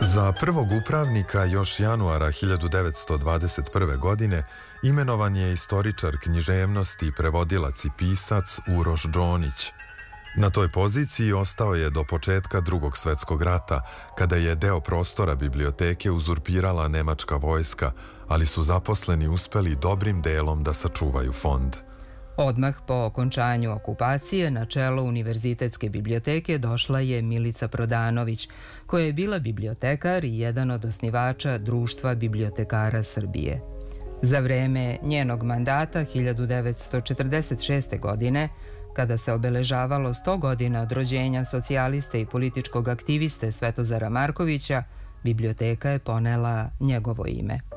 Za prvog upravnika još januara 1921. godine imenovan je istoričar književnosti, prevodilac i pisac Uroš Džonić. Na toj poziciji ostao je do početka Drugog svjetskog rata, kada je deo prostora biblioteke uzurpirala nemačka vojska, ali su zaposleni uspeli dobrim delom da sačuvaju fond. Odmah po okončanju okupacije na čelo Univerzitetske biblioteke došla je Milica Prodanović, koja je bila bibliotekar i jedan od osnivača Društva bibliotekara Srbije. Za vreme njenog mandata 1946. godine, kada se obeležavalo 100 godina od rođenja socijaliste i političkog aktiviste Svetozara Markovića, biblioteka je ponela njegovo ime.